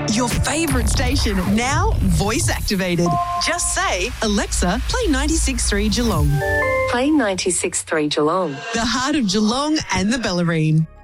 Your favourite station, now voice activated. Just say, Alexa, play 96.3 Geelong. Play 96.3 Geelong. The heart of Geelong and the Bellarine.